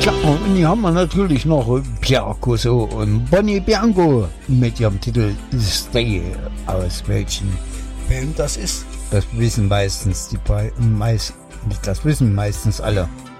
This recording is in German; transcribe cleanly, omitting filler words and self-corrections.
Klar, und hier haben wir natürlich noch Pierre Corso und Bonnie Bianco mit ihrem Titel Stay. Aus welchen Film das ist, das wissen meistens das wissen meistens alle.